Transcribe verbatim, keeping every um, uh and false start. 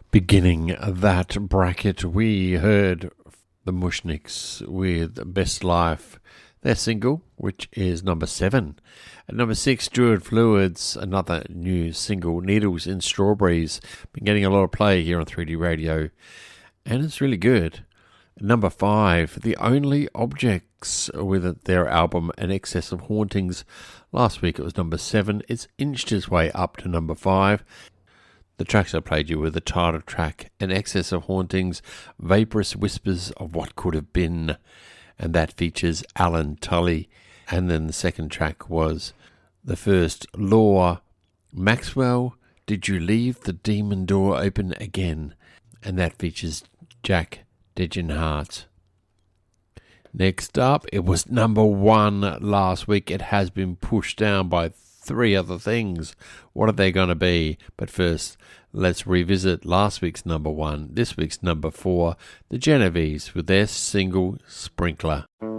Beginning that bracket, we heard the Mushniks with Best Life, their single, which is number seven. At number six, Druid Fluids, another new single, Needles in Strawberries. Been getting a lot of play here on three D Radio, and it's really good. At number five, The Only Objects, with their album An Excess of Hauntings. Last week it was number seven. It's inched its way up to number five. The tracks I played you were the title track, An Excess of Hauntings, Vaporous Whispers of What Could Have Been, and that features Alan Tully. And then the second track was the first, Law Maxwell, Did You Leave the Demon Door Open Again? And that features Jack Degenhart. Next up, it was number one last week. It has been pushed down by three other things. What are they going to be? But first, let's revisit last week's number one, this week's number four, the Genovese with their single Sprinkler.